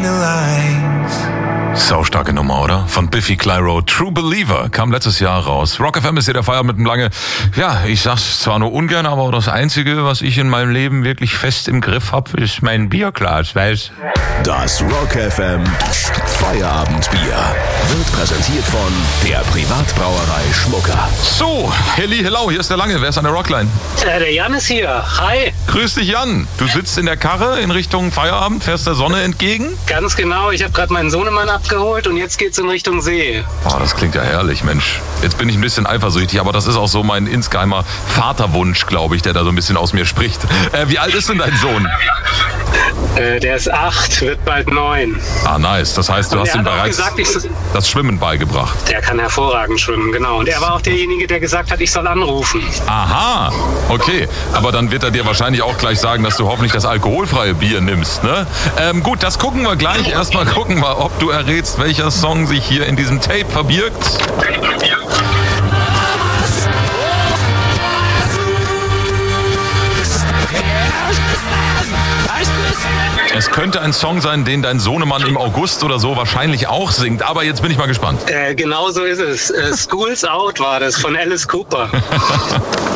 Saustarke Nummer, oder? Von Biffy Clyro. True Believer kam letztes Jahr raus. Rock FM ist hier der Feierabend mit dem Lange. Ja, ich sag's zwar nur ungern, aber das Einzige, was ich in meinem Leben wirklich fest im Griff habe, ist mein Bierglas, weißt? Das Rock FM Feierabendbier wird präsentiert von der Privatbrauerei Schmucker. So, hello, hier ist der Lange. Wer ist an der Rockline? Der Jan ist hier. Hi. Grüß dich, Jan. Du sitzt in der Karre in Richtung Feierabend, fährst der Sonne entgegen? Ganz genau. Ich habe gerade meinen Sohnemann abgeholt und jetzt geht's in Richtung See. Oh, das klingt ja herrlich, Mensch. Jetzt bin ich ein bisschen eifersüchtig, aber das ist auch so mein insgeheimer Vaterwunsch, glaube ich, der da so ein bisschen aus mir spricht. Wie alt ist denn dein Sohn? Der ist 8, wird bald 9. Ah, nice. Das heißt, du hast ihm bereits das Schwimmen beigebracht. Der kann hervorragend schwimmen, genau. Und er war auch derjenige, der gesagt hat, ich soll anrufen. Aha, okay. Aber dann wird er dir wahrscheinlich auch gleich sagen, dass du hoffentlich das alkoholfreie Bier nimmst, ne? Gut, das gucken wir gleich. Erstmal gucken wir, ob du errätst, welcher Song sich hier in diesem Tape verbirgt. Es könnte ein Song sein, den dein Sohnemann im August oder so wahrscheinlich auch singt. Aber jetzt bin ich mal gespannt. Genau so ist es. School's Out war das von Alice Cooper.